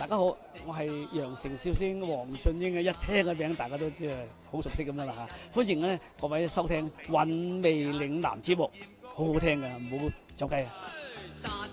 家好，我係羊城笑星黃俊英嘅，一聽個名大家都知係好熟悉咁樣啦嚇。歡迎咧各位收聽《韻味嶺南》節目，好好聽㗎，唔好走雞啊！